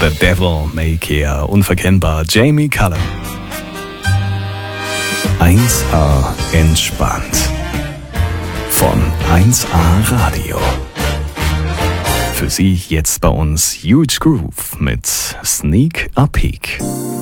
The Devil May Care, unverkennbar, Jamie Cullum. 1A entspannt. Von 1A Radio. Für Sie jetzt bei uns Huge Groove mit Sneak a Peek.